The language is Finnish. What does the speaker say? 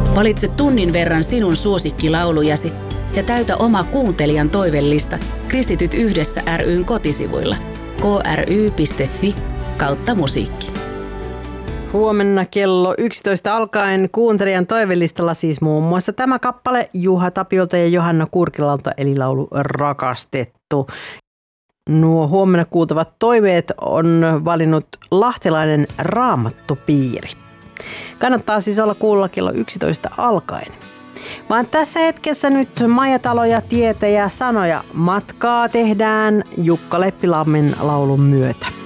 Valitse tunnin verran sinun suosikkilaulujasi ja täytä oma kuuntelijan toivellista Kristityt yhdessä ry:n kotisivuilla kry.fi/musiikki. Huomenna kello 11 alkaen kuuntelijan toivellistalla siis muun muassa tämä kappale Juha Tapiolta ja Johanna Kurkilalta eli laulu Rakastettu. Nuo huomenna kuultavat toiveet on valinnut lahtelainen Raamattupiiri. Kannattaa siis olla kuulla kello 11 alkaen. Vaan tässä hetkessä nyt majataloja, tietä ja sanoja matkaa tehdään Jukka Leppilammen laulun myötä.